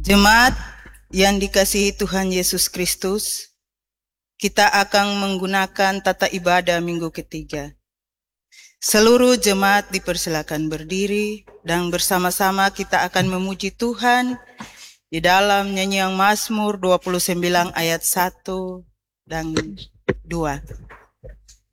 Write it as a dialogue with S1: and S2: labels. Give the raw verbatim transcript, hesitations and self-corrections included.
S1: Jemaat yang dikasihi Tuhan Yesus Kristus, kita akan menggunakan tata ibadah minggu ketiga. Seluruh jemaat dipersilakan berdiri dan bersama-sama kita akan memuji Tuhan di dalam nyanyian Mazmur dua puluh sembilan ayat satu dan dua.